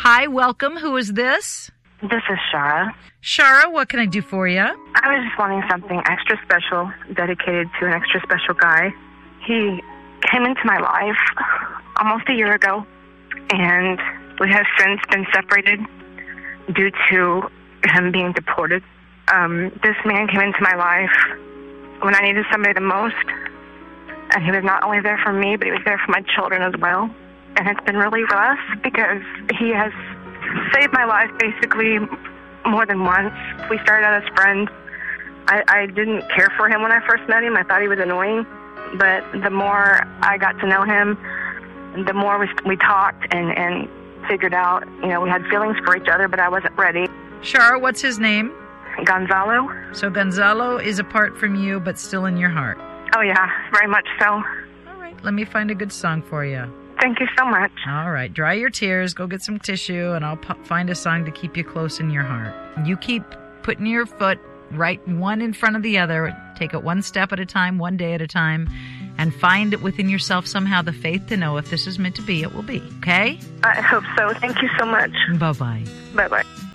Hi, welcome. Who is this? This is Shara. Shara, what can I do for you? I was just wanting something extra special dedicated to an extra special guy. He came into my life almost a year ago, and we have since been separated due to him being deported. This man came into my life when I needed somebody the most, and he was not only there for me, but he was there for my children as well. And it's been really rough because he has saved my life basically more than once. We started out as friends. I didn't care for him when I first met him. I thought he was annoying. But the more I got to know him, the more we talked and figured out, we had feelings for each other, but I wasn't ready. Shara, what's his name? Gonzalo. So Gonzalo is apart from you, but still in your heart. Oh, yeah, very much so. All right, let me find a good song for you. Thank you so much. All right, dry your tears, go get some tissue, and I'll find a song to keep you close in your heart. You keep putting your foot right one in front of the other. Take it one step at a time, one day at a time, and find within yourself somehow the faith to know if this is meant to be, it will be. Okay? I hope so. Thank you so much. Bye-bye. Bye-bye.